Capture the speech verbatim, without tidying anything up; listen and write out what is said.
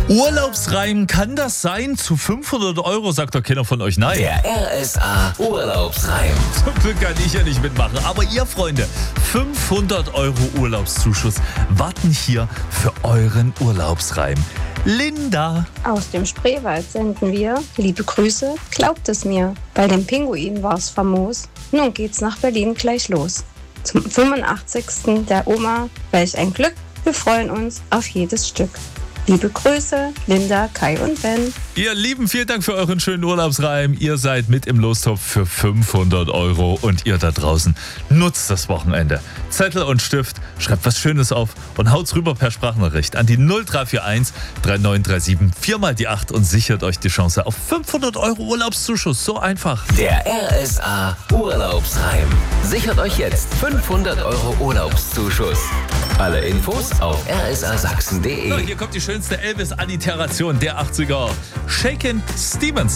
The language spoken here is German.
Urlaubsreim, kann das sein? Zu fünfhundert Euro sagt doch keiner von euch nein. Der R S A Urlaubsreim. Zum Glück kann ich ja nicht mitmachen. Aber ihr Freunde, fünfhundert Euro Urlaubszuschuss warten hier für euren Urlaubsreim. Linda. Aus dem Spreewald senden wir liebe Grüße, glaubt es mir. Bei den Pinguinen war's famos. Nun geht's nach Berlin gleich los. Zum fünfundachtzigsten der Oma. Welch ein Glück, wir freuen uns auf jedes Stück. Liebe Grüße, Linda, Kai und Ben. Ihr Lieben, vielen Dank für euren schönen Urlaubsreim. Ihr seid mit im Lostopf für fünfhundert Euro und ihr da draußen nutzt das Wochenende. Zettel und Stift, schreibt was Schönes auf und haut's rüber per Sprachnachricht an die null drei vier eins drei neun drei sieben vier mal die acht und sichert euch die Chance auf fünfhundert Euro Urlaubszuschuss. So einfach. Der R S A Urlaubsreim. Sichert euch jetzt fünfhundert Euro Urlaubszuschuss. Alle Infos auf r s a sachsen punkt d e. So, hier kommt die schönste Elvis-Alliteration der achtziger. Shakin' Stevens.